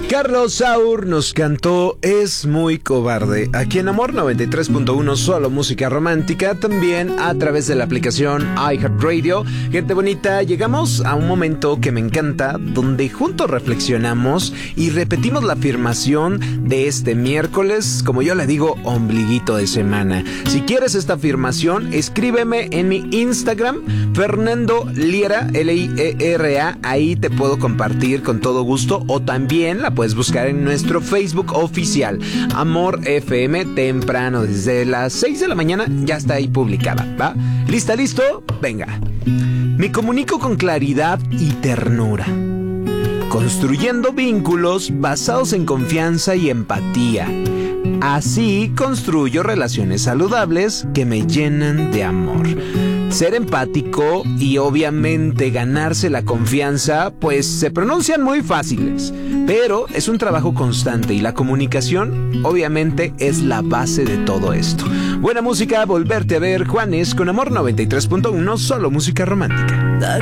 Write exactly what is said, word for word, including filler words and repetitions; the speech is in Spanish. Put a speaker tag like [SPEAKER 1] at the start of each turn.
[SPEAKER 1] Carlos Saur nos cantó Es muy cobarde, aquí en Amor noventa y tres punto uno, solo música romántica, también a través de la aplicación iHeartRadio. Gente bonita, llegamos a un momento que me encanta, donde juntos reflexionamos y repetimos la afirmación de este miércoles, como yo le digo, ombliguito de semana. Si quieres esta afirmación, escríbeme en mi Instagram, Fernando Liera, L I E R A, ahí te puedo compartir con todo gusto, o también la puedes buscar en nuestro Facebook oficial, Amor F M, temprano, desde las seis de la mañana, ya está ahí publicada, ¿va? ¿Lista, listo? Venga. Me comunico con claridad y ternura, construyendo vínculos basados en confianza y empatía. Así construyo relaciones saludables que me llenan de amor. Ser empático y obviamente ganarse la confianza, pues se pronuncian muy fáciles, pero es un trabajo constante y la comunicación obviamente es la base de todo esto. Buena música, volverte a ver, Juanes, con Amor noventa y tres punto uno, solo música romántica.